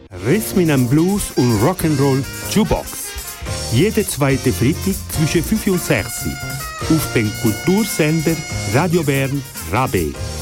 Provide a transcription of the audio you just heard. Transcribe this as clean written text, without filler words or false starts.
Rhythm and Blues und Rock'n'Roll Jukebox. Jeden zweiten Freitag zwischen 5 und 6 auf dem Kultursender Radio Bern Rabe.